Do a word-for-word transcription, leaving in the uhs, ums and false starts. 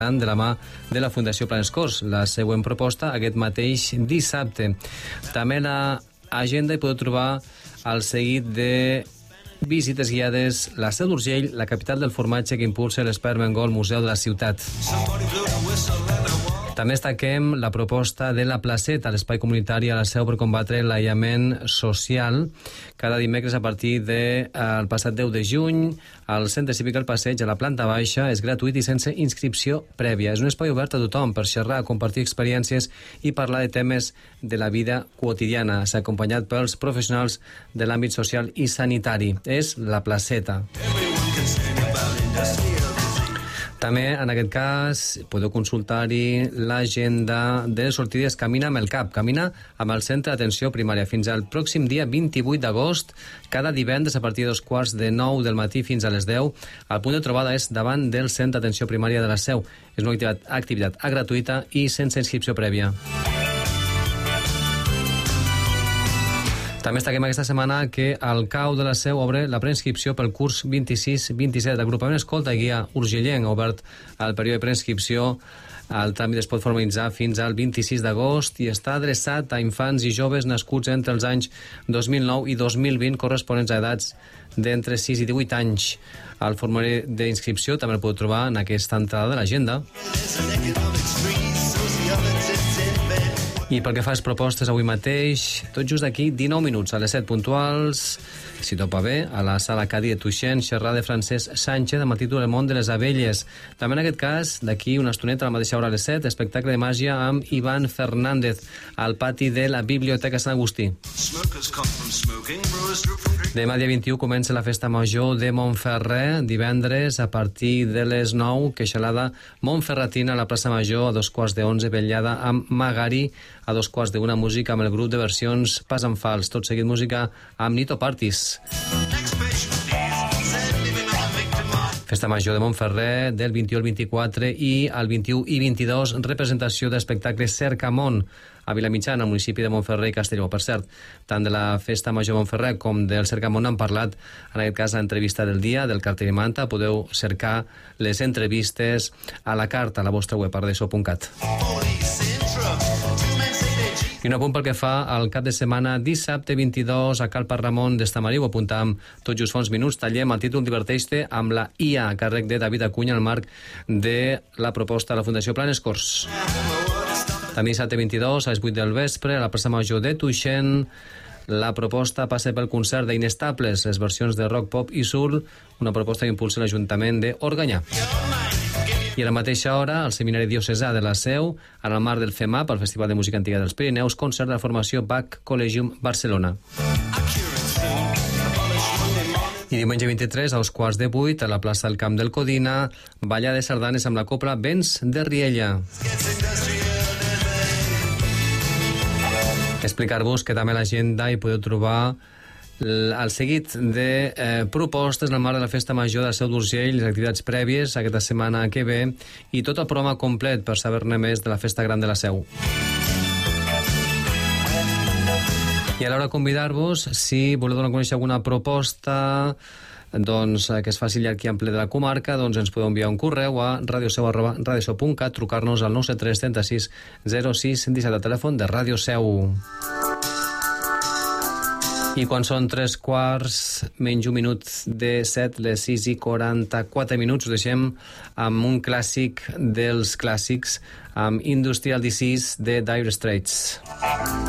de la mà de la Fundació Planes Corts. La següent proposta aquest mateix dissabte. També l'agenda hi podeu trobar el seguit de visites guiades, la Seu d'Urgell, la capital del formatge que impulsa l'Espermengol Museu de la Ciutat. També destaquem la proposta de la placeta, l'espai comunitari a la Seu per combatre l'aïllament social. Cada dimecres a partir del de, passat deu de juny, al Centre Cívic El Passeig, a la planta baixa, és gratuït i sense inscripció prèvia. És un espai obert a tothom per xerrar, compartir experiències i parlar de temes de la vida quotidiana. S'ha acompanyat pels professionals de l'àmbit social i sanitari. És la placeta. També, en aquest cas, podeu consultar-hi l'agenda de les sortides Camina amb el CAP. Camina amb el Centre d'Atenció Primària fins al pròxim dia vint-i-vuit d'agost, cada divendres a partir de dos quarts de nou del matí fins a les deu. El punt de trobada és davant del Centre d'Atenció Primària de la Seu. És una activitat, activitat gratuïta i sense inscripció prèvia. També destaquem aquesta setmana que el C A U de la Seu obre la preinscripció pel curs vint-i-sis vint-i-set. L'agrupament Escolta i Guia Urgellenc ha obert el període de preinscripció. El tràmit es pot formalitzar fins al vint-i-sis d'agost i està adreçat a infants i joves nascuts entre els anys dos mil nou i dos mil vint, corresponents a edats d'entre sis i divuit anys. El formulari d'inscripció també el podeu trobar en aquesta entrada de l'agenda. I pel que fa a les propostes avui mateix, tot just d'aquí dinou minuts, a les set puntuals, si topa bé, a la sala Cadí de Tuixén, xerrada de Francesc Sánchez amb el títol El món de les abelles. També en aquest cas, d'aquí una estoneta a la mateixa hora a les set, espectacle de màgia amb Ivan Fernández al pati de la Biblioteca Sant Agustí. Demà dia vint-i-u comença la festa major de Montferrer, divendres a partir de les nou, queixalada Montferratina a la plaça Major, a dos quarts d'onze, vetllada amb Magari, a dos quarts d'una, música amb el grup de versions Pas en Fals, tot seguit música amb Nito Partis. Festa Major de Montferrer del vint-i-u al vint-i-quatre i el vint-i-u i vint-i-dos representació d'espectacle Cercamont a Vilamitjana, al municipi de Montferrer i Castelló. Per cert, tant de la Festa Major de Montferrer com del Cercamont han parlat, en aquest cas, a l'entrevista del dia, del cartell i manta. Podeu cercar les entrevistes a la carta a la vostra web, ardeso punt cat. I un apunt pel que fa al cap de setmana, dissabte vint-i-dos a Cal Parramon d'Estamariu. Ho apuntam tot just fa uns minuts. Tallem el títol Diverteix-te amb la I A, a càrrec de David Acuña, al marc de la proposta de la Fundació Planes Corts. També dissabte vint-i-dos a les vuit del vespre, a la plaça Major de Tuixén, la proposta passa pel concert d'Inestables, les versions de rock, pop i soul, una proposta que impulsa l'Ajuntament d'Organyà. I a la mateixa hora, al Seminari Diocesà de la Seu, en el marc del FEMAP, el Festival de Música Antiga dels Pirineus, concert de la formació Bach Collegium Barcelona. I diumenge vint-i-tres, a dos quarts de vuit, a la plaça del Camp del Codina, balla de sardanes amb la copla Vents de Riella. Explicar-vos que també a l'agenda hi podeu trobar el seguit de eh, propostes en el marc de la Festa Major de la Seu d'Urgell, les activitats prèvies aquesta setmana que ve i tot el programa complet per saber-ne més de la Festa Gran de la Seu. I a l'hora de convidar-vos, si voleu donar a conèixer alguna proposta doncs, que es faci llarg i ample de la comarca, doncs ens podeu enviar un correu a radioseu arroba radioseu punt cat, trucar-nos al nou set tres trenta sis zero sis disset, el telèfon de Ràdio Seu. I quan són tres quarts menys un minut de set, les sis i quaranta-quatre minuts, us deixem amb un clàssic dels clàssics, amb Industrial Disease de Dire Straits.